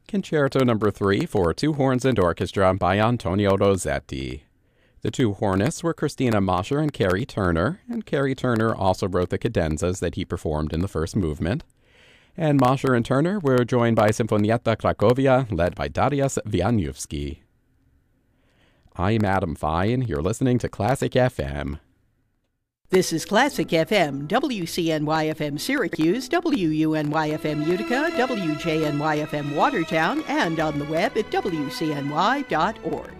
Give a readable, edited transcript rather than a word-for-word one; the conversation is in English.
Concerto No. 3 for two horns and orchestra by Antonio Rossetti. The two hornists were Christina Mosher and Carrie Turner, and Carrie Turner also wrote the cadenzas that he performed in the first movement. And Mosher and Turner were joined by Sinfonietta Cracovia, led by Dariusz Wianiawski. I'm Adam Fine. You're listening to Classic FM. This is Classic FM, WCNY-FM Syracuse, WUNY-FM Utica, WJNY-FM Watertown, and on the web at WCNY.org.